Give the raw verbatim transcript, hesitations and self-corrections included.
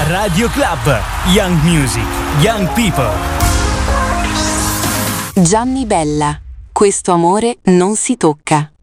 Radio Club. Young Music, Young People. Gianni Bella. Questo amore non si tocca.